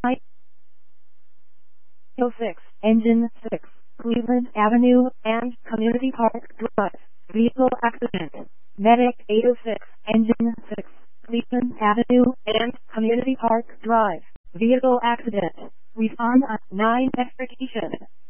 906, Engine 6, Cleveland Avenue and Community Park Drive. Vehicle accident. Medic 806, Engine 6, Cleveland Avenue and Community Park Drive. Vehicle accident. Respond at 9 extrication.